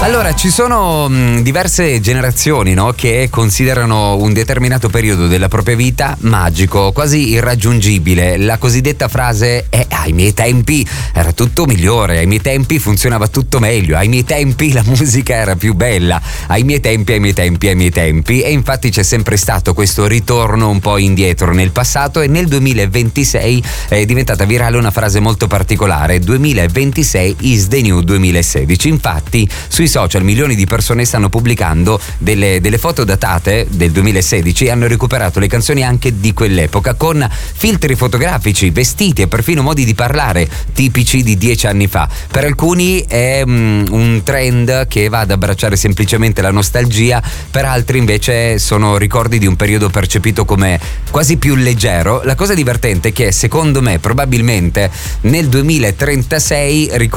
Allora, ci sono diverse generazioni, no, che considerano un determinato periodo della propria vita magico, quasi irraggiungibile. La cosiddetta frase è: ai miei tempi era tutto migliore, ai miei tempi funzionava tutto meglio, ai miei tempi la musica era più bella, ai miei tempi, ai miei tempi, ai miei tempi. E infatti c'è sempre stato questo ritorno un po' indietro nel passato, e nel 2026 è diventata virale una frase molto particolare: 2026 is the new 2016. Infatti sui social milioni di persone stanno pubblicando delle foto datate del 2016 e hanno recuperato le canzoni anche di quell'epoca, con filtri fotografici, vestiti e perfino modi di parlare tipici di 10 anni fa. Per alcuni è un trend che va ad abbracciare semplicemente la nostalgia, per altri invece sono ricordi di un periodo percepito come quasi più leggero. La cosa divertente è che secondo me probabilmente nel 2036